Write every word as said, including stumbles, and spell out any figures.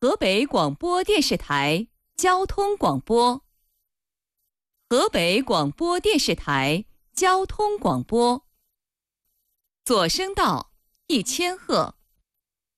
河北广播电视台交通广播。河北广播电视台交通广播。左声道一千赫，